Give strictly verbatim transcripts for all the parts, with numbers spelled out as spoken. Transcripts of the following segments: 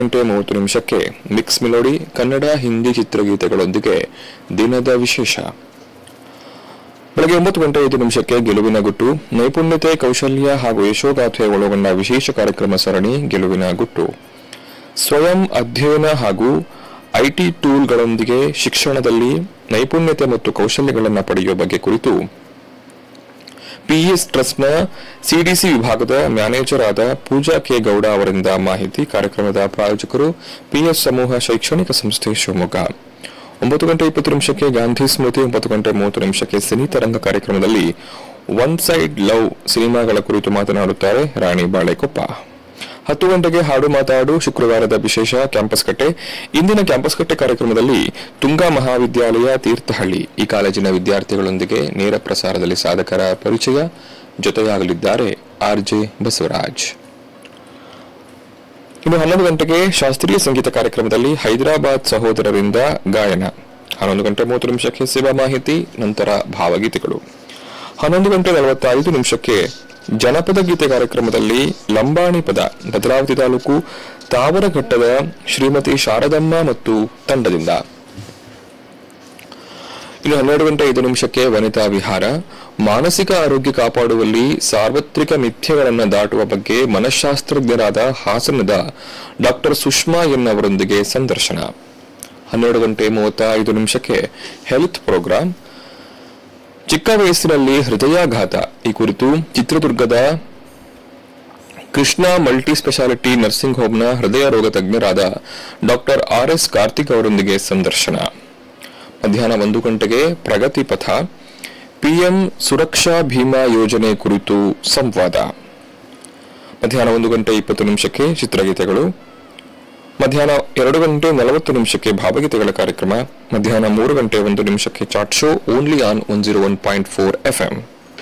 ಗಂಟೆ ಮೂವತ್ತು ನಿಮಿಷಕ್ಕೆ ಮಿಕ್ಸ್ ಮೆಲೋಡಿ ಕನ್ನಡ ಹಿಂದಿ ಚಿತ್ರಗೀತೆಗಳೊಂದಿಗೆ ದಿನದ ವಿಶೇಷ. ಬೆಳಗ್ಗೆ ಒಂಬತ್ತು ಗಂಟೆ ಐದು ನಿಮಿಷಕ್ಕೆ ಗೆಲುವಿನ ಗುಟ್ಟು, ನೈಪುಣ್ಯತೆ, ಕೌಶಲ್ಯ ಹಾಗೂ ಯಶೋಗಾಥೆ ಒಳಗೊಂಡ ವಿಶೇಷ ಕಾರ್ಯಕ್ರಮ ಸರಣಿ ಗೆಲುವಿನ ಗುಟ್ಟು. ಸ್ವಯಂ ಅಧ್ಯಯನ ಹಾಗೂ ಐಟಿ ಟೂಲ್ಗಳೊಂದಿಗೆ ಶಿಕ್ಷಣದಲ್ಲಿ ನೈಪುಣ್ಯತೆ ಮತ್ತು ಕೌಶಲ್ಯಗಳನ್ನು ಪಡೆಯುವ ಬಗ್ಗೆ ಕುರಿತು ಪಿಇಎಸ್ ಟ್ರಸ್ಟ್ನ ಸಿಡಿಸಿ ವಿಭಾಗದ ಮ್ಯಾನೇಜರ್ ಆದ ಪೂಜಾ ಕೆ ಗೌಡ ಅವರಿಂದ ಮಾಹಿತಿ. ಕಾರ್ಯಕ್ರಮದ ಪ್ರಾಯೋಜಕರು ಪಿಎಸ್ ಸಮೂಹ ಶೈಕ್ಷಣಿಕ ಸಂಸ್ಥೆ ಶಿವಮೊಗ್ಗ. ಒಂಬತ್ತು ಗಂಟೆ ಇಪ್ಪತ್ತು ನಿಮಿಷಕ್ಕೆ ಗಾಂಧಿ ಸ್ಮೃತಿ, ಒಂಬತ್ತು ಗಂಟೆ ಮೂವತ್ತು ನಿಮಿಷಕ್ಕೆ ಸಿನಿ ತರಂಗ ಕಾರ್ಯಕ್ರಮದಲ್ಲಿ ಒನ್ ಸೈಡ್ ಲವ್ ಸಿನಿಮಾಗಳ ಕುರಿತು ಮಾತನಾಡುತ್ತಾರೆ ರಾಣಿ ಬಾಳೆಕೊಪ್ಪ. ಹತ್ತು ಗಂಟೆಗೆ ಹಾಡು ಮಾತಾಡು, ಶುಕ್ರವಾರದ ವಿಶೇಷ ಕ್ಯಾಂಪಸ್ ಕಟ್ಟೆ. ಇಂದಿನ ಕ್ಯಾಂಪಸ್ ಕಟ್ಟೆ ಕಾರ್ಯಕ್ರಮದಲ್ಲಿ ತುಂಗಾ ಮಹಾವಿದ್ಯಾಲಯ ತೀರ್ಥಹಳ್ಳಿ ಈ ಕಾಲೇಜಿನ ವಿದ್ಯಾರ್ಥಿಗಳೊಂದಿಗೆ ನೇರ ಪ್ರಸಾರದಲ್ಲಿ ಸಾಧಕರ ಪರಿಚಯ, ಜೊತೆಯಾಗಲಿದ್ದಾರೆ ಆರ್ಜೆ ಬಸವರಾಜ್. ಇನ್ನು ಹನ್ನೊಂದು ಗಂಟೆಗೆ ಶಾಸ್ತ್ರೀಯ ಸಂಗೀತ ಕಾರ್ಯಕ್ರಮದಲ್ಲಿ ಹೈದರಾಬಾದ್ ಸಹೋದರರಿಂದ ಗಾಯನ. ಹನ್ನೊಂದು ಗಂಟೆ ಮೂವತ್ತು ನಿಮಿಷಕ್ಕೆ ಸೇವಾ ಮಾಹಿತಿ, ನಂತರ ಭಾವಗೀತೆಗಳು. ಹನ್ನೊಂದು ಗಂಟೆ ನಲವತ್ತೈದು ನಿಮಿಷಕ್ಕೆ ಜನಪದ ಗೀತೆ ಕಾರ್ಯಕ್ರಮದಲ್ಲಿ ಲಂಬಾಣಿ ಪದ, ಭದ್ರಾವತಿ ತಾಲೂಕು ತಾವರಘಟ್ಟದ ಶ್ರೀಮತಿ ಶಾರದಮ್ಮ ಮತ್ತು ತಂಡದಿಂದ. ಇನ್ನು ಹನ್ನೆರಡು ಗಂಟೆ ಐದು ನಿಮಿಷಕ್ಕೆ ವನಿತಾ ವಿಹಾರ, ಮಾನಸಿಕ ಆರೋಗ್ಯ ಕಾಪಾಡುವಲ್ಲಿ ಸಾರ್ವತ್ರಿಕ ಮಿಥ್ಯಗಳನ್ನು ದಾಟುವ ಬಗ್ಗೆ ಮನಃಶಾಸ್ತ್ರಜ್ಞರಾದ ಹಾಸನದ ಡಾಕ್ಟರ್ ಸುಷ್ಮಾ ಎನ್ ಅವರೊಂದಿಗೆ ಸಂದರ್ಶನ. ಹನ್ನೆರಡು ಗಂಟೆ ಮೂವತ್ತ ಐದು ನಿಮಿಷಕ್ಕೆ ಹೆಲ್ತ್ ಪ್ರೋಗ್ರಾಂ, ಚಿಕ್ಕ ವಯಸ್ಸಿನಲ್ಲಿ ಹೃದಯಾಘಾತ ಈ ಕುರಿತು ಚಿತ್ರದುರ್ಗದ ಕೃಷ್ಣ ಮಲ್ಟಿ ಸ್ಪೆಷಾಲಿಟಿ ನರ್ಸಿಂಗ್ ಹೋಮ್ನ ಹೃದಯ ರೋಗ ತಜ್ಞರಾದ ಡಾಕ್ಟರ್ ಆರ್ ಎಸ್ ಕಾರ್ತಿಕ್ ಅವರೊಂದಿಗೆ ಸಂದರ್ಶನ. ಮಧ್ಯಾಹ್ನ ಒಂದು ಗಂಟೆಗೆ ಪ್ರಗತಿ ಪಥ, ಪಿಎಂ ಸುರಕ್ಷಾ ಭೀಮಾ ಯೋಜನೆ ಕುರಿತು ಸಂವಾದ. ಮಧ್ಯಾಹ್ನ ಒಂದು ಗಂಟೆ ಇಪ್ಪತ್ತು ನಿಮಿಷಕ್ಕೆ ಚಿತ್ರಗೀತೆಗಳು. ಮಧ್ಯಾಹ್ನ ಎರಡು ಗಂಟೆ ನಲವತ್ತು ನಿಮಿಷಕ್ಕೆ ಭಾವಗೀತೆಗಳ ಕಾರ್ಯಕ್ರಮ. ಮಧ್ಯಾಹ್ನ ಮೂರು ಗಂಟೆ ಒಂದು ನಿಮಿಷಕ್ಕೆ chat show only on one zero one point four FM.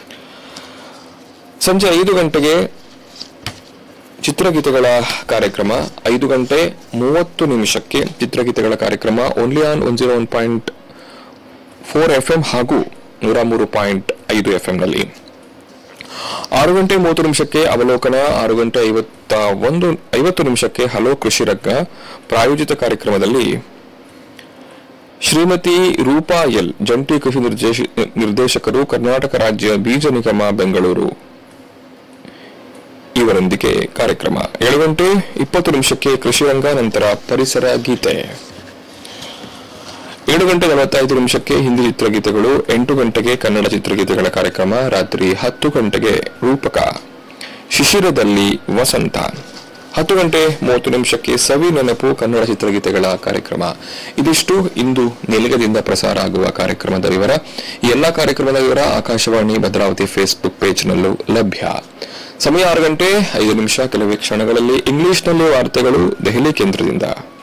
ಸಂಜೆ ಐದು ಗಂಟೆಗೆ ಚಿತ್ರಗೀತೆಗಳ ಕಾರ್ಯಕ್ರಮ. ಐದು ಗಂಟೆ ಮೂವತ್ತು ನಿಮಿಷಕ್ಕೆ ಚಿತ್ರಗೀತೆಗಳ ಕಾರ್ಯಕ್ರಮ only on one zero one point four FM ಹಾಗೂ ನೂರ ಮೂರು ಪಾಯಿಂಟ್ ಐದು ಎಫ್ಎಂನಲ್ಲಿ. ಆರು ಗಂಟೆ ಮೂವತ್ತು ನಿಮಿಷಕ್ಕೆ ಅವಲೋಕನ. ಆರು ಗಂಟೆ ಐವತ್ತ ಒಂದು ಐವತ್ತು ನಿಮಿಷಕ್ಕೆ ಹಲೋ ಕೃಷಿ ರಂಗ ಪ್ರಾಯೋಜಿತ ಕಾರ್ಯಕ್ರಮದಲ್ಲಿ ಶ್ರೀಮತಿ ರೂಪಾ ಎಲ್, ಜಂಟಿ ಕೃಷಿ ನಿರ್ದೇಶಕರು, ಕರ್ನಾಟಕ ರಾಜ್ಯ ಬೀಜ ನಿಗಮ ಬೆಂಗಳೂರು ಇವರೊಂದಿಗೆ ಕಾರ್ಯಕ್ರಮ. ಏಳು ಗಂಟೆ ಇಪ್ಪತ್ತು ನಿಮಿಷಕ್ಕೆ ಕೃಷಿ ರಂಗ, ನಂತರ ಪರಿಸರ ಗೀತೆ. ಏಳು ಗಂಟೆ ನಲವತ್ತೈದು ನಿಮಿಷಕ್ಕೆ ಹಿಂದಿ ಚಿತ್ರಗೀತೆಗಳು. ಎಂಟು ಗಂಟೆಗೆ ಕನ್ನಡ ಚಿತ್ರಗೀತೆಗಳ ಕಾರ್ಯಕ್ರಮ. ರಾತ್ರಿ ಹತ್ತು ಗಂಟೆಗೆ ರೂಪಕ, ಶಿಶಿರದಲ್ಲಿ ವಸಂತ. ಹತ್ತು ಗಂಟೆ ಮೂವತ್ತು ನಿಮಿಷಕ್ಕೆ ಸವಿ ನೆನಪು ಕನ್ನಡ ಚಿತ್ರಗೀತೆಗಳ ಕಾರ್ಯಕ್ರಮ. ಇದಿಷ್ಟು ಇಂದು ನಿಲಯದಿಂದ ಪ್ರಸಾರ ಆಗುವ ಕಾರ್ಯಕ್ರಮದ ವಿವರ. ಈ ಎಲ್ಲಾ ಕಾರ್ಯಕ್ರಮದ ವಿವರ ಆಕಾಶವಾಣಿ ಭದ್ರಾವತಿ ಫೇಸ್ಬುಕ್ ಪೇಜ್ನಲ್ಲೂ ಲಭ್ಯ. ಸಮಯ ಆರು ಗಂಟೆ ಐದು ನಿಮಿಷ. ಕೆಲವೇ ಕ್ಷಣಗಳಲ್ಲಿ ಇಂಗ್ಲಿಷ್ನಲ್ಲಿ ವಾರ್ತೆಗಳು ದೆಹಲಿ ಕೇಂದ್ರದಿಂದ.